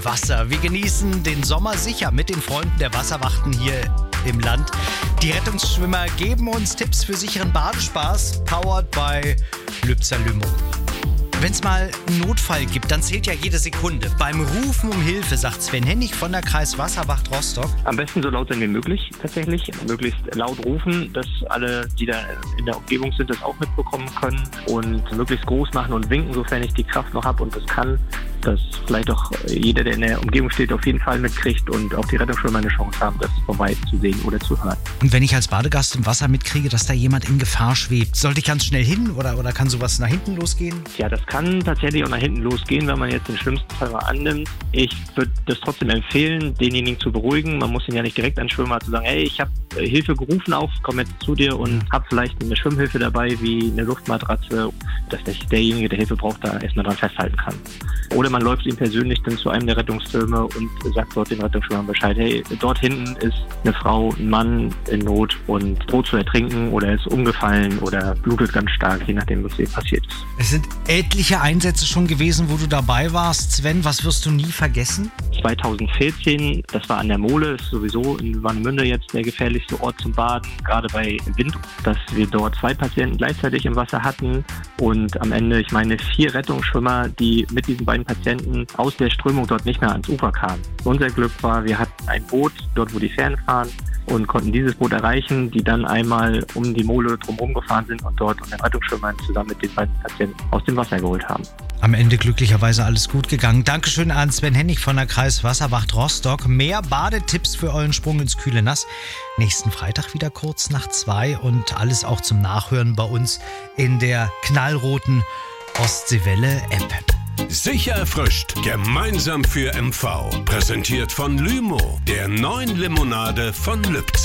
Wasser. Wir genießen den Sommer sicher mit den Freunden der Wasserwachten hier im Land. Die Rettungsschwimmer geben uns Tipps für sicheren Badespaß, powered by Lübzer Lümo. Wenn es mal einen Notfall gibt, dann zählt ja jede Sekunde. Beim Rufen um Hilfe, sagt Sven Hennig von der Kreiswasserwacht Rostock. Am besten so laut sein wie möglich tatsächlich. Möglichst laut rufen, dass alle, die da in der Umgebung sind, das auch mitbekommen können. Und möglichst groß machen und winken, sofern ich die Kraft noch habe und das kann. Dass vielleicht auch jeder, der in der Umgebung steht, auf jeden Fall mitkriegt und auch die Rettungsschwimmer eine Chance haben, das von weit zu sehen oder zu hören. Und wenn ich als Badegast im Wasser mitkriege, dass da jemand in Gefahr schwebt, sollte ich ganz schnell hin oder kann sowas nach hinten losgehen? Ja, das kann tatsächlich auch nach hinten losgehen, wenn man jetzt den schlimmsten Fall mal annimmt. Ich würde das trotzdem empfehlen, denjenigen zu beruhigen. Man muss ihn ja nicht direkt anschwimmen, zu sagen, hey, ich habe Hilfe gerufen auf, komme jetzt zu dir und habe vielleicht eine Schwimmhilfe dabei, wie eine Luftmatratze, dass derjenige, der Hilfe braucht, da erstmal dran festhalten kann. Oder man läuft ihm persönlich dann zu einem der Rettungsfirmen und sagt dort den Rettungsschwimmern Bescheid, hey, dort hinten ist eine Frau, ein Mann in Not und droht zu ertrinken oder ist umgefallen oder blutet ganz stark, je nachdem, was hier passiert ist. Es sind etliche Einsätze schon gewesen, wo du dabei warst. Sven, was wirst du nie vergessen? 2014, das war an der Mole, ist sowieso in Warnemünde jetzt der gefährlichste Ort zum Baden, gerade bei Wind, dass wir dort 2 Patienten gleichzeitig im Wasser hatten und am Ende, ich meine, 4 Rettungsschwimmer, die mit diesen beiden Patienten aus der Strömung dort nicht mehr ans Ufer kamen. Unser Glück war, wir hatten ein Boot, dort wo die Fähren fahren, und konnten dieses Boot erreichen, die dann einmal um die Mole drumherum gefahren sind und dort und den Rettungsschwimmern zusammen mit den beiden Patienten aus dem Wasser geholt haben. Am Ende glücklicherweise alles gut gegangen. Dankeschön an Sven Hennig von der Kreiswasserwacht Rostock. Mehr Badetipps für euren Sprung ins kühle Nass. Nächsten Freitag wieder kurz nach 2 und alles auch zum Nachhören bei uns in der knallroten Ostseewelle-App. Sicher erfrischt, gemeinsam für MV. Präsentiert von Lümo, der neuen Limonade von Lübz.